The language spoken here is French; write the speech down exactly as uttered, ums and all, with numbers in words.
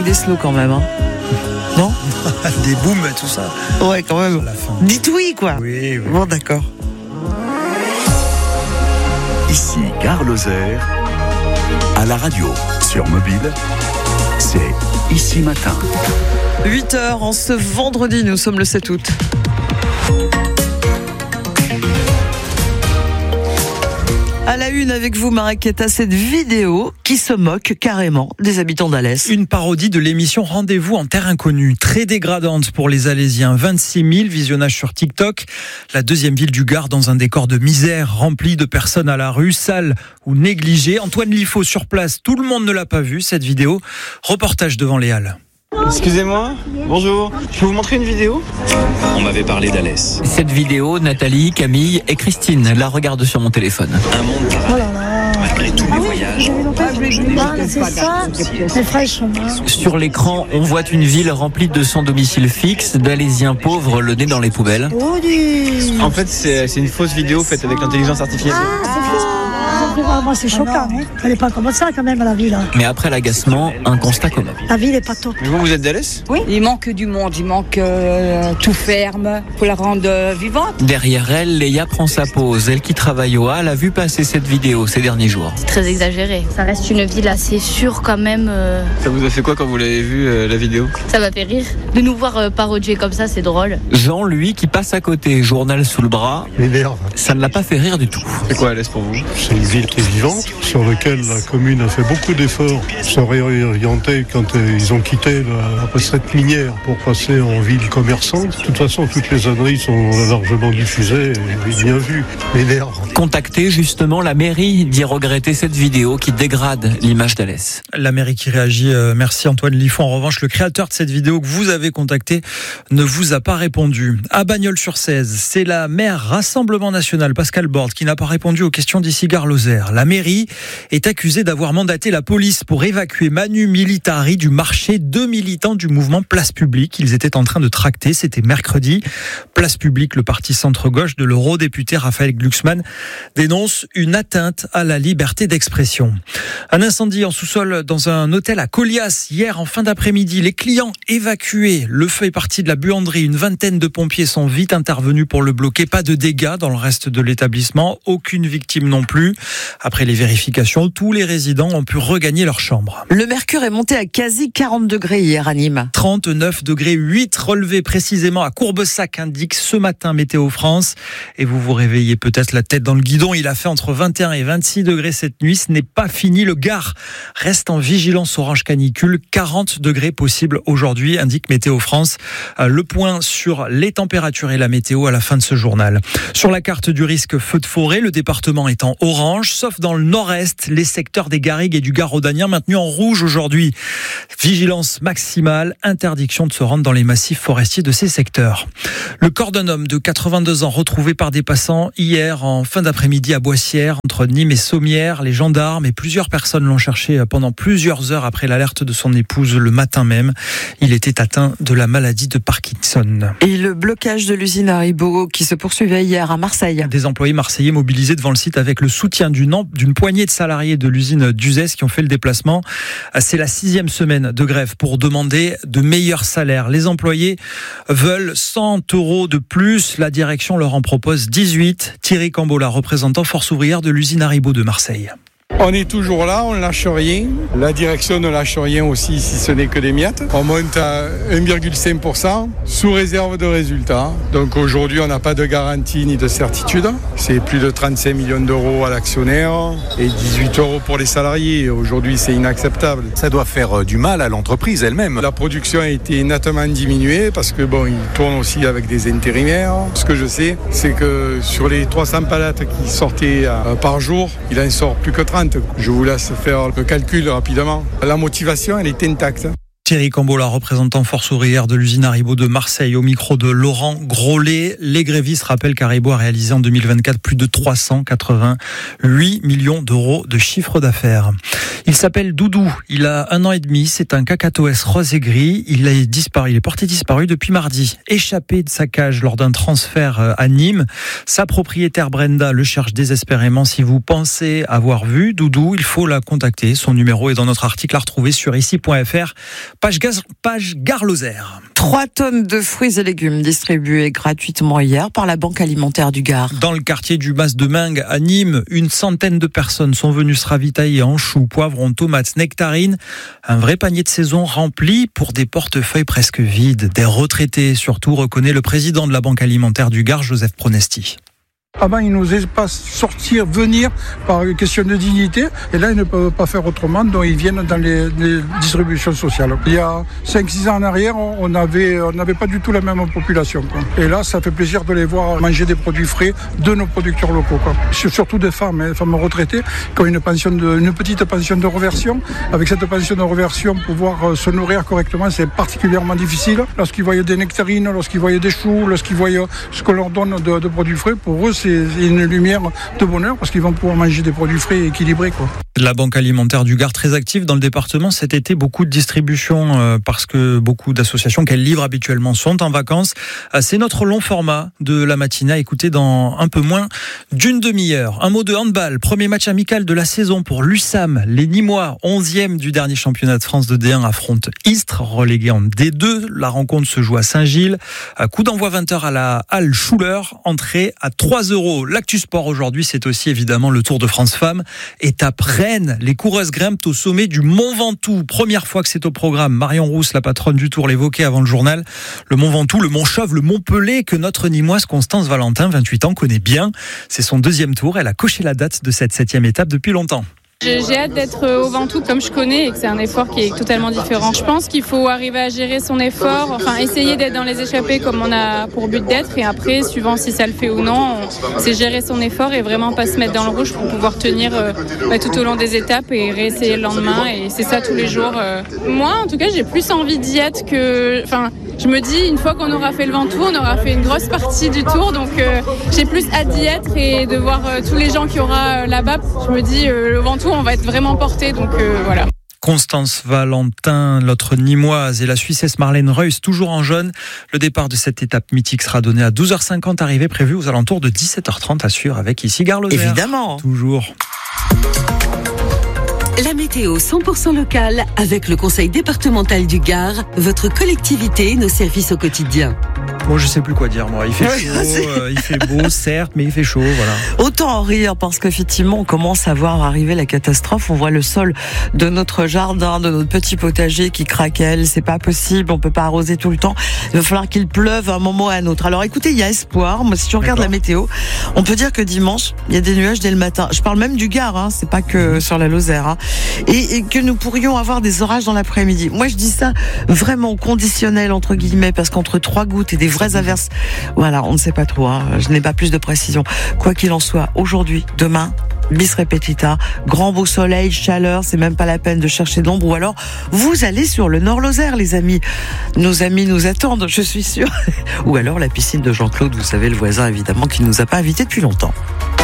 Des slows quand même, hein. Non? Des booms, tout ça. Ouais, quand même. Dites oui, quoi. Oui, oui. Bon, d'accord. Ici Gare Lozère, à la radio, sur mobile, c'est Ici Matin. huit heures en ce vendredi, nous sommes le sept août. À la une avec vous, Mariquetta, cette vidéo qui se moque carrément des habitants d'Alès. Une parodie de l'émission Rendez-vous en terre inconnue, très dégradante pour les Alésiens. vingt-six mille visionnages sur TikTok. La deuxième ville du Gard dans un décor de misère, rempli de personnes à la rue, sales ou négligées. Antoine Liffaut sur place, tout le monde ne l'a pas vu, cette vidéo. Reportage devant les Halles. Excusez-moi, bonjour, je peux vous montrer une vidéo ? On m'avait parlé d'Alès. Cette vidéo, Nathalie, Camille et Christine la regardent sur mon téléphone. Un monde paradis. Malgré tous mes voyages. C'est ça, les frères sont morts. Sur l'écran, on voit une ville remplie de sans domicile fixe, d'Alésiens pauvres le nez dans les poubelles. Oh, du... En fait, c'est, c'est une fausse vidéo faite avec l'intelligence artificielle. Ah, c'est faux. Moi, c'est choquant. Hein. Elle n'est pas comme ça quand même, la ville. Hein. Mais après l'agacement, un constat commun. La ville n'est pas top. Mais vous, vous êtes d'Alès ? Oui, il manque du monde, il manque euh, tout ferme pour la rendre euh, vivante. Derrière elle, Léa prend sa pause. Elle qui travaille au Hall a vu passer cette vidéo ces derniers jours. C'est très exagéré. Ça reste une ville assez sûre quand même. Euh... Ça vous a fait quoi quand vous l'avez vu, euh, la vidéo ? Ça m'a fait rire. De nous voir euh, parodier comme ça, c'est drôle. Jean, lui, qui passe à côté, journal sous le bras, m'énerve. Ça ne l'a pas fait rire du tout. C'est quoi Alès pour vous ? C'est une ville qui est vivante, sur laquelle la commune a fait beaucoup d'efforts, se réorienter quand ils ont quitté la recette minière pour passer en ville commerçante. De toute façon, toutes les âneries sont largement diffusées et bien vues. M'énerve. Contacter justement la mairie d'y regretter cette vidéo qui dégrade l'image d'Alès. La mairie qui réagit, euh, merci Antoine Liffaut. En revanche, le créateur de cette vidéo que vous avez contacté ne vous a pas répondu. À Bagnols-sur-Cèze, c'est la maire Rassemblement National, Pascal Borde, qui n'a pas répondu aux questions d'ici Gare Lozère. La mairie est accusée d'avoir mandaté la police pour évacuer Manu Militari du marché deux militants du mouvement Place Publique. Ils étaient en train de tracter, c'était mercredi. Place Publique, le parti centre-gauche de l'eurodéputé Raphaël Glucksmann, dénonce une atteinte à la liberté d'expression. Un incendie en sous-sol dans un hôtel à Colias hier en fin d'après-midi. Les clients évacués. Le feu est parti de la buanderie. Une vingtaine de pompiers sont vite intervenus pour le bloquer. Pas de dégâts dans le reste de l'établissement. Aucune victime non plus. Après les vérifications, tous les résidents ont pu regagner leur chambre. Le mercure est monté à quasi quarante degrés hier à Nîmes. trente-neuf degrés huit relevés précisément à Courbessac, indique ce matin Météo France. Et vous vous réveillez peut-être la tête dans le guidon. Il a fait entre vingt et un et vingt-six degrés cette nuit. Ce n'est pas fini. Le Gard reste en vigilance orange canicule. quarante degrés possibles aujourd'hui, indique Météo France. Le point sur les températures et la météo à la fin de ce journal. Sur la carte du risque feu de forêt, le département est en orange, sauf dans le nord-est, les secteurs des Garrigues et du Gard rhodanien maintenus en rouge aujourd'hui. Vigilance maximale, interdiction de se rendre dans les massifs forestiers de ces secteurs. Le corps d'un homme de quatre-vingt-deux ans retrouvé par des passants hier en fin d'après-midi à Boissière, entre Nîmes et Sommières. Les gendarmes et plusieurs personnes l'ont cherché pendant plusieurs heures après l'alerte de son épouse le matin même. Il était atteint de la maladie de Parkinson. Et le blocage de l'usine Haribo qui se poursuivait hier à Marseille. Des employés marseillais mobilisés devant le site avec le soutien d'une, d'une poignée de salariés de l'usine d'Uzès qui ont fait le déplacement. C'est la sixième semaine de grève pour demander de meilleurs salaires. Les employés veulent cent euros de plus. La direction leur en propose dix-huit. Thierry Cambola, représentant force ouvrière de l'usine Haribo de Marseille. On est toujours là, on ne lâche rien. La direction ne lâche rien aussi si ce n'est que des miettes. On monte à un virgule cinq pour cent sous réserve de résultats. Donc aujourd'hui, on n'a pas de garantie ni de certitude. C'est plus de trente-cinq millions d'euros à l'actionnaire et dix-huit euros pour les salariés. Aujourd'hui, c'est inacceptable. Ça doit faire du mal à l'entreprise elle-même. La production a été nettement diminuée parce que bon, ils tournent aussi avec des intérimaires. Ce que je sais, c'est que sur les trois cents palettes qui sortaient par jour, il en sort plus que trente. Je vous laisse faire le calcul rapidement. La motivation, elle est intacte. Thierry Cambola, représentant force ouvrière de l'usine Haribo de Marseille, au micro de Laurent Grolet. Les grévistes rappellent qu'Haribo a réalisé en deux mille vingt-quatre plus de trois cent quatre-vingt-huit millions d'euros de chiffre d'affaires. Il s'appelle Doudou, il a un an et demi, c'est un cacatoès rose et gris. Il est disparu, il est porté disparu depuis mardi. Échappé de sa cage lors d'un transfert à Nîmes, sa propriétaire Brenda le cherche désespérément. Si vous pensez avoir vu Doudou, il faut la contacter. Son numéro est dans notre article à retrouver sur ici point f r. Page, gaz, page Gare Lozère. Trois tonnes de fruits et légumes distribués gratuitement hier par la Banque alimentaire du Gard. Dans le quartier du Mas de Meung à Nîmes, une centaine de personnes sont venues se ravitailler en choux, poivrons, tomates, nectarines. Un vrai panier de saison rempli pour des portefeuilles presque vides. Des retraités surtout, reconnaît le président de la Banque alimentaire du Gard, Joseph Pronesti. Avant, ils n'osaient pas sortir, venir par question de dignité. Et là, ils ne peuvent pas faire autrement, donc ils viennent dans les, les distributions sociales. Il y a cinq six ans en arrière, on n'avait on n'avait pas du tout la même population, quoi. Et là, ça fait plaisir de les voir manger des produits frais de nos producteurs locaux, quoi. Surtout des femmes, hein, des femmes retraitées, qui ont une, pension de, une petite pension de reversion. Avec cette pension de reversion, pouvoir se nourrir correctement, c'est particulièrement difficile. Lorsqu'ils voient des nectarines, lorsqu'ils voient des choux, lorsqu'ils voient ce qu'on leur donne de, de produits frais, pour eux, c'est une lumière de bonheur parce qu'ils vont pouvoir manger des produits frais et équilibrés, quoi. La Banque alimentaire du Gard très active dans le département cet été, beaucoup de distributions euh, parce que beaucoup d'associations qu'elle livre habituellement sont en vacances. Euh, c'est notre long format de la matinée à écouter dans un peu moins d'une demi-heure. Un mot de handball, premier match amical de la saison pour l'U S A M. Les Nîmois, onzième du dernier championnat de France de D un, affrontent Istres, relégué en D deux. La rencontre se joue à Saint-Gilles. À coup d'envoi vingt heures à la Halle Schuller, entrée à trois euros. L'actu sport aujourd'hui, c'est aussi évidemment le Tour de France Femmes. Étape Rennes, les coureuses grimpent au sommet du Mont Ventoux. Première fois que c'est au programme. Marion Rousse, la patronne du Tour, l'évoquait avant le journal. Le Mont Ventoux, le Mont Chauve, le Mont Pelé, que notre Nîmoise Constance Valentin, vingt-huit ans, connaît bien. C'est son deuxième tour. Elle a coché la date de cette septième étape depuis longtemps. J'ai hâte d'être au Ventoux comme je connais et que c'est un effort qui est totalement différent. Je pense qu'il faut arriver à gérer son effort, enfin essayer d'être dans les échappées comme on a pour but d'être, et après, suivant si ça le fait ou non, c'est gérer son effort et vraiment pas se mettre dans le rouge pour pouvoir tenir euh, bah, tout au long des étapes et réessayer le lendemain, et c'est ça tous les jours. Euh. Moi, en tout cas, j'ai plus envie d'y être que... Enfin, je me dis, une fois qu'on aura fait le Ventoux, on aura fait une grosse partie du Tour, donc euh, j'ai plus hâte d'y être et de voir euh, tous les gens qu'il y aura euh, là-bas. Je me dis, euh, le Ventoux, on va être vraiment porté, donc euh, voilà. Constance Valentin, l'autre Nîmoise, et la Suissesse Marlène Reuss, toujours en jaune. Le départ de cette étape mythique sera donné à douze heures cinquante, arrivée prévue aux alentours de dix-sept heures trente à suivre avec ici Gare Lozère. Évidemment. Toujours. La météo cent pour cent locale avec le Conseil départemental du Gard, votre collectivité, nos services au quotidien. Moi, je sais plus quoi dire, moi. Il fait chaud, euh, il fait beau, certes, mais il fait chaud, voilà. Autant en rire, parce qu'effectivement, on commence à voir arriver la catastrophe. On voit le sol de notre jardin, de notre petit potager qui craquelle. C'est pas possible, on peut pas arroser tout le temps. Il va falloir qu'il pleuve à un moment ou à un autre. Alors écoutez, il y a espoir. Moi, si tu regardes D'accord. la météo, on peut dire que dimanche, il y a des nuages dès le matin. Je parle même du Gard, hein, c'est pas que sur la Lozère, hein. Et, et que nous pourrions avoir des orages dans l'après-midi. Moi, je dis ça vraiment conditionnel, entre guillemets, parce qu'entre trois gouttes et des vraies averses, voilà, on ne sait pas trop, hein. Je n'ai pas plus de précision. Quoi qu'il en soit, aujourd'hui, demain, bis repetita, grand beau soleil, chaleur, c'est même pas la peine de chercher de l'ombre, ou alors vous allez sur le Nord-Lozère, les amis. Nos amis nous attendent, je suis sûre. Ou alors la piscine de Jean-Claude, vous savez, le voisin évidemment qui nous a pas invités depuis longtemps.